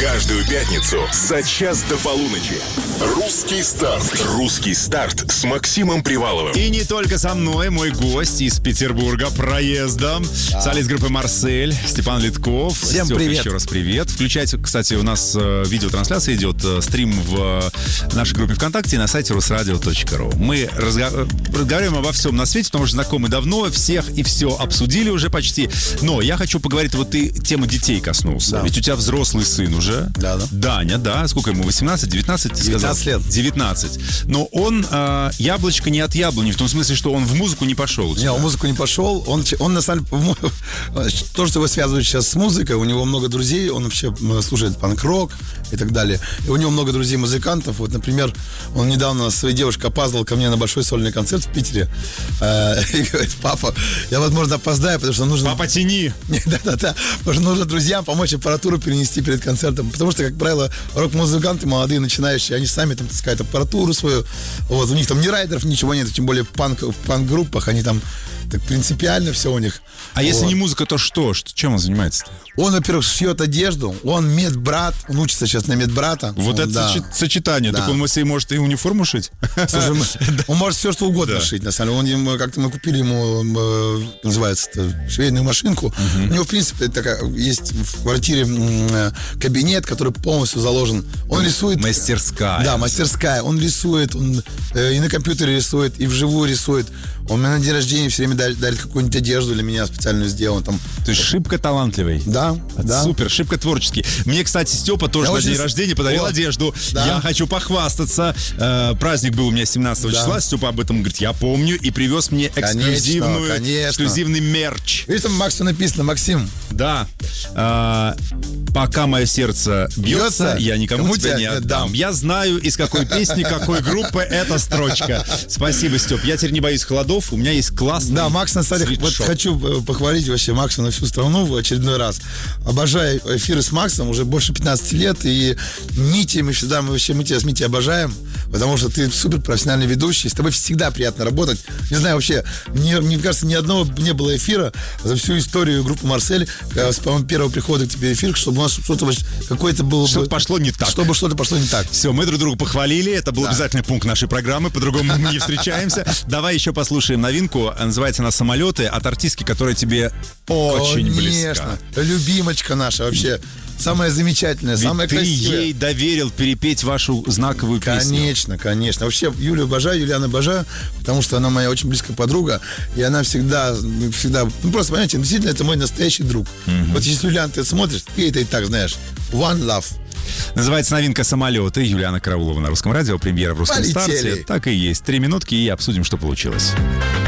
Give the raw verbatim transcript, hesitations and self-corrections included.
Каждую пятницу за час до полуночи. Русский старт. Русский старт с Максимом Приваловым. И не только со мной, мой гость из Петербурга проездом. Да. Солист группы «Марсель» Степан Литков. Всем Степа, привет. Еще раз привет. Включайте, кстати, у нас э, видеотрансляция идет, э, стрим в э, нашей группе ВКонтакте и на сайте русрадио точка ру. Мы разго- разговариваем обо всем на свете, потому что знакомы давно, всех и все обсудили уже почти. Но я хочу поговорить, вот ты тему детей коснулся. Да. Ведь у тебя взрослый сын уже. Да, да. Даня, да. Сколько ему? восемнадцать, девятнадцать? Ты девятнадцать сказал? лет. девятнадцать. Но он э, яблочко не от яблони, в том смысле, что он в музыку не пошел. Не, он в музыку не пошел. Он, он на самом деле, то, что его связывает сейчас с музыкой, у него много друзей, он вообще слушает панк-рок и так далее. И у него много друзей-музыкантов. Вот, например, он недавно с своей девушкой опаздывал ко мне на большой сольный концерт в Питере. И говорит: папа, я, возможно, опоздаю, потому что нужно... Папа, тяни! Да-да-да, потому что нужно друзьям помочь аппаратуру перенести перед концертом. Потому что, как правило, рок-музыканты молодые, начинающие, они сами там таскают аппаратуру свою. Вот, у них там ни райдеров, ничего нет, тем более в, панк, в панк-группах, они там так принципиально все у них. А вот. Если не музыка, то что? что? Чем он занимается-то? Он, во-первых, шьет одежду, он медбрат, он учится сейчас на медбрата. Вот он, это да. сочетание, да. Так он себе может и униформу шить? Слушай, он может все, что угодно шить, на самом деле. Он, как-то мы купили ему, называется, швейную машинку. У него, в принципе, такая, есть в квартире кабинет, который полностью заложен. Он рисует... Мастерская. Да, мастерская. Он рисует, он и на компьютере рисует, и вживую рисует. Он мне на день рождения все время дарит, дарит какую-нибудь одежду для меня специальную сделан. Там. То есть шибко талантливый. Да, да. Супер, шибко творческий. Мне, кстати, Степа тоже я на очень... день рождения подарил О, одежду. Да. Я хочу похвастаться. Э, праздник был у меня семнадцатого да. числа. Степа об этом говорит: я помню. И привез мне эксклюзивную, конечно, конечно. эксклюзивный мерч. Видишь, там Максу написано: Максим. Да. Э, пока мое сердце бьется, бьется я никому Кому тебя не отдам. отдам. Я знаю, из какой песни, какой группы эта строчка. Спасибо, Степ. Я теперь не боюсь холодов. У меня есть классный. Да, Макс, на самом деле, вот хочу похвалить вообще Макса на всю страну в очередной раз. Обожаю эфиры с Максом уже больше пятнадцати лет. И Мити, мы всегда, мы вообще, мы тебя с Мити обожаем, потому что ты супер профессиональный ведущий. С тобой всегда приятно работать. Не знаю, вообще, мне, мне кажется, ни одного не было эфира за всю историю группы «Марсель», с, по-моему, первого прихода к тебе эфир, чтобы у нас что-то какое-то было... Что-то пошло не так. Чтобы что-то пошло не так. Все, мы друг друга похвалили. Это был да. обязательный пункт нашей программы. По-другому мы не встречаемся. Давай еще послушаем новинку. Называется она «Самолеты», от артистки, которая тебе очень Конечно. близка. Любимочка наша вообще. Самая замечательная, Ведь самая ты красивая. Ты ей доверил перепеть вашу знаковую песню. Конечно, конечно. Вообще, Юлю обожаю, Юлиану обожаю, потому что она моя очень близкая подруга, и она всегда, всегда, ну просто, понимаете, действительно, это мой настоящий друг. Mm-hmm. Вот если, Юлиан, ты смотришь, ты это и так знаешь. One Love. Называется новинка «Самолеты». Юлиана Караулова на Русском радио. Премьера в Русском Полетели. старте. Так и есть. Три минутки и обсудим, что получилось.